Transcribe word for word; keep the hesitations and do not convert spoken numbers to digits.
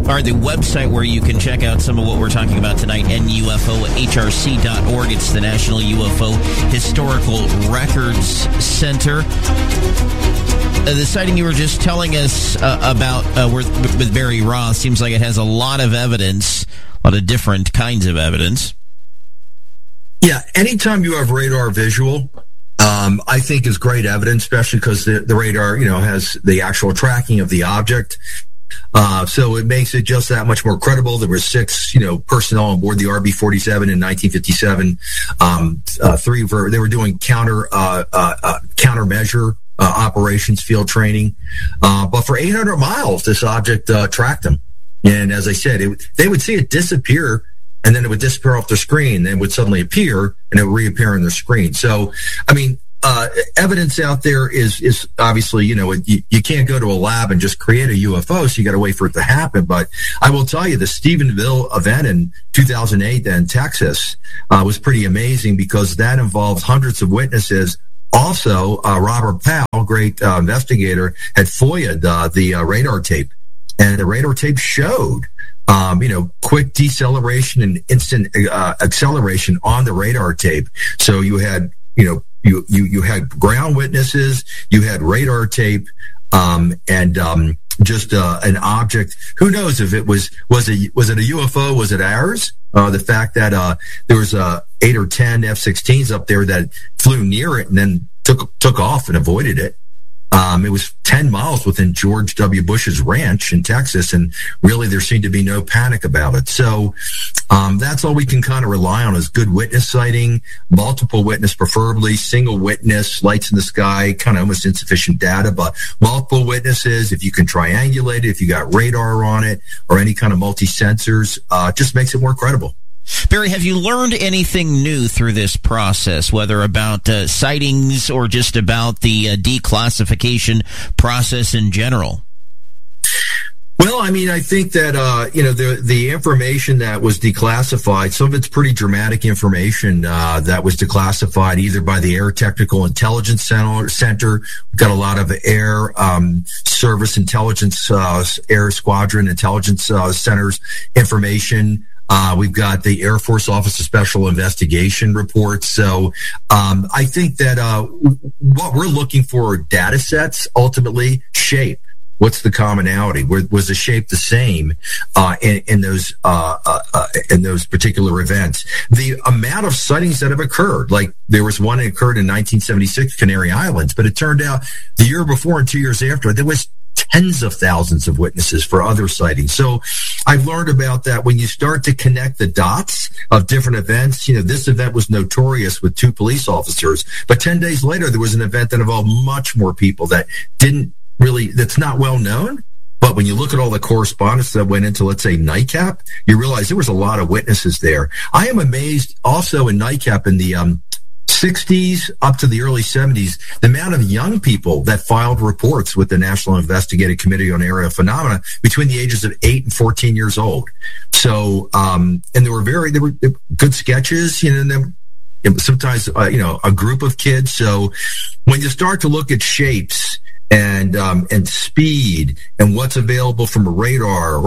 or the website where you can check out some of what we're talking about tonight, N U F O H R C dot org. It's the National U F O Historical Records Center. Uh, the sighting you were just telling us uh, about uh, with, with Barry Roth seems like it has a lot of evidence, a lot of different kinds of evidence. Yeah, anytime you have radar visual, um, I think is great evidence, especially because the, the radar, you know, has the actual tracking of the object. Uh, so it makes it just that much more credible. There were six, you know, personnel on board the R B forty-seven in nineteen fifty-seven. Um, uh, three for, they were doing counter, uh, uh, uh countermeasure, uh, operations, field training. Uh, but for eight hundred miles, this object, uh, tracked them. And as I said, it, they would see it disappear, and then it would disappear off their screen, then it would suddenly appear, and it would reappear on their screen. So, I mean, uh, evidence out there is, is obviously, you know, you, you can't go to a lab and just create a U F O, so you got to wait for it to happen. But I will tell you, the Stephenville event in two thousand eight in Texas uh, was pretty amazing, because that involved hundreds of witnesses. Also, uh, Robert Powell, great uh, investigator, had FOIA'd uh, the uh, radar tape, and the radar tape showed Um, you know, quick deceleration and instant uh, acceleration on the radar tape. So you had, you know, you you you had ground witnesses, you had radar tape, um, and um, just uh, an object. Who knows if it was was it was it a U F O? Was it ours? Uh, the fact that uh, there was uh, eight or ten F sixteens up there that flew near it and then took took off and avoided it. Um, it was ten miles within George W. Bush's ranch in Texas, and really there seemed to be no panic about it. So um, that's all we can kind of rely on is good witness sighting, multiple witness preferably, single witness, lights in the sky, kind of almost insufficient data, but multiple witnesses, if you can triangulate it, if you got radar on it, or any kind of multi-sensors, uh, just makes it more credible. Barry, have you learned anything new through this process, whether about uh, sightings or just about the uh, declassification process in general? Well, I mean, I think that, uh, you know, the the information that was declassified, some of it's pretty dramatic information uh, that was declassified either by the Air Technical Intelligence Center. We've got a lot of Air um, Service Intelligence, uh, Air Squadron Intelligence uh, Centers information. Uh, we've got the Air Force Office of Special Investigation reports. So um, I think that uh, what we're looking for are data sets, ultimately shape. What's the commonality? Was the shape the same uh, in, in those uh, uh, uh, in those particular events? The amount of sightings that have occurred, like there was one that occurred in nineteen seventy-six, Canary Islands, but it turned out the year before and two years after, there was tens of thousands of witnesses for other sightings. So I've learned about that when you start to connect the dots of different events. You know, this event was notorious with two police officers, but ten days later, there was an event that involved much more people that didn't really, that's not well known. But when you look at all the correspondence that went into, let's say, Nightcap, you realize there was a lot of witnesses there. I am amazed also in Nightcap in the um, sixties up to the early seventies, the amount of young people that filed reports with the National Investigative Committee on Aerial Phenomena between the ages of eight and fourteen years old. So, um, and there were very, there were good sketches, you know, and then it was sometimes, uh, you know, a group of kids. So when you start to look at shapes and, um, and speed and what's available from a radar or